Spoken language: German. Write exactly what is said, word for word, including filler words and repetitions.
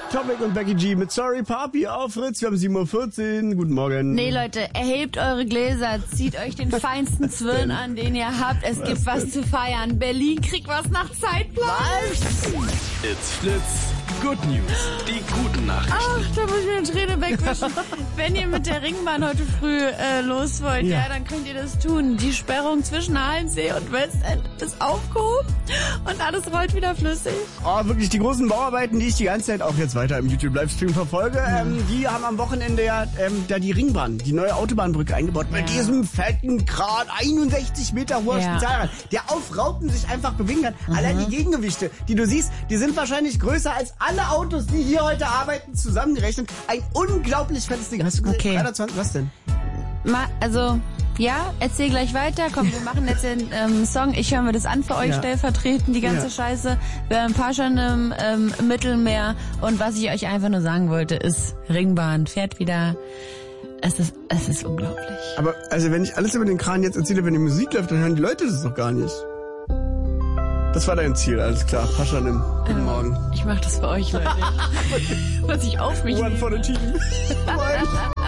Topic und Becky G mit Sorry Papi auf Fritz. Wir haben sieben Uhr vierzehn. Guten Morgen. Nee, Leute, erhebt eure Gläser, zieht euch den feinsten Zwirn an, den ihr habt. Es gibt was zu feiern. Berlin kriegt was nach Zeitplan. Was? It's Fritz. Good News. Die guten Nachrichten. Ach, da muss ich mir eine Träne wegwischen. Wenn ihr mit der Ringbahn heute früh äh, los wollt, ja. ja, dann könnt ihr das tun. Die Sperrung zwischen Halensee und Westend ist aufgehoben und alles rollt wieder flüssig. Oh, wirklich, die großen Bauarbeiten, die ich die ganze Zeit auch jetzt weiter im YouTube-Livestream verfolge, ähm, die haben am Wochenende ja ähm, da die Ringbahn, die neue Autobahnbrücke eingebaut. Ja. Mit diesem fetten Kran, einundsechzig Meter hoher ja. Spezialrad, der auf Raupen sich einfach bewegen kann. Mhm. Allein die Gegengewichte, die du siehst, die sind wahrscheinlich größer als alle Autos, die hier heute arbeiten, zusammengerechnet. Ein unglaublich fettes Ding. Hast du gesagt, okay. dreihundertzwanzig, was denn? Ma, also, ja, erzähl gleich weiter. Komm, wir machen jetzt den ähm, Song. Ich höre mir das an für euch, ja. stellvertretend, die ganze ja. Scheiße. Wir haben ein paar schon im ähm, Mittelmeer. Und was ich euch einfach nur sagen wollte, ist, Ringbahn fährt wieder. Es ist, es ist unglaublich. Aber, also, wenn ich alles über den Kran jetzt erzähle, wenn die Musik läuft, dann hören die Leute das doch gar nicht. Das war dein Ziel, alles klar. Paschanim, guten ähm, Morgen. Ich mach das für euch, Leute. Was ich auf mich One nehme. for the team.